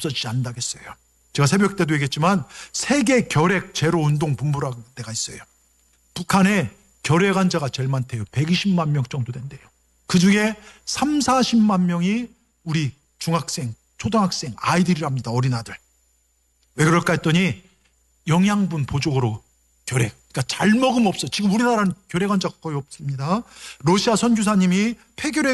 없어지지 않는다겠어요. 제가 새벽 때도 얘기했지만 세계 결핵 제로 운동 본부라는 데가 있어요. 북한에 결핵 환자가 제일 많대요. 120만 명 정도 된대요. 그중에 3, 40만 명이 우리 중학생, 초등학생 아이들이랍니다. 어린아들. 왜 그럴까 했더니 영양분 부족으로 결핵. 그러니까 잘 먹으면 없어. 지금 우리나라는 결핵 환자가 거의 없습니다. 러시아 선교사님이 폐결핵